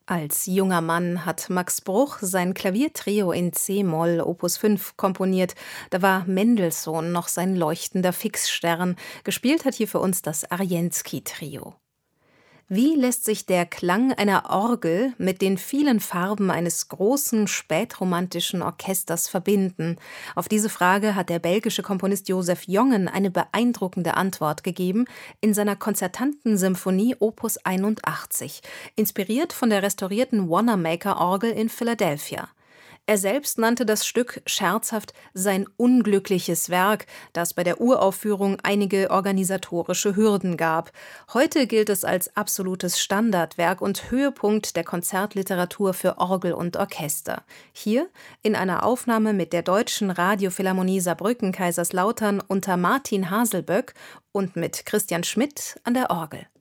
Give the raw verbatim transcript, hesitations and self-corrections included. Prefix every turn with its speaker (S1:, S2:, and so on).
S1: Als junger Mann hat Max Bruch sein Klaviertrio in c-Moll Opus fünf komponiert. Da war Mendelssohn noch sein leuchtender Fixstern. Gespielt hat hier für uns das Arjenski-Trio. Wie lässt sich der Klang einer Orgel mit den vielen Farben eines großen spätromantischen Orchesters verbinden? Auf diese Frage hat der belgische Komponist Joseph Jongen eine beeindruckende Antwort gegeben in seiner konzertanten Symphonie Opus einundachtzig, inspiriert von der restaurierten Wanamaker-Orgel in Philadelphia. Er selbst nannte das Stück scherzhaft sein unglückliches Werk, das bei der Uraufführung einige organisatorische Hürden gab. Heute gilt es als absolutes Standardwerk und Höhepunkt der Konzertliteratur für Orgel und Orchester. Hier in einer Aufnahme mit der Deutschen Radiophilharmonie Saarbrücken-Kaiserslautern unter Martin Haselböck und mit Christian Schmidt an der Orgel.